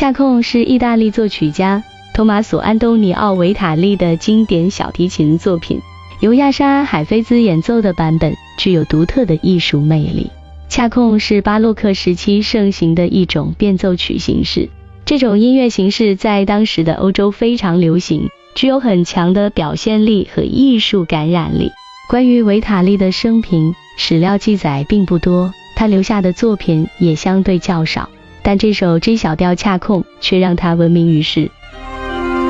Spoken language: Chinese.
恰控是意大利作曲家托马索·安东尼奥·维塔利的经典小提琴作品，由亚莎·海菲兹演奏的版本具有独特的艺术魅力。恰控是巴洛克时期盛行的一种变奏曲形式，这种音乐形式在当时的欧洲非常流行，具有很强的表现力和艺术感染力。关于维塔利的生平，史料记载并不多，他留下的作品也相对较少，但这首 G 小调恰控却让他闻名于世。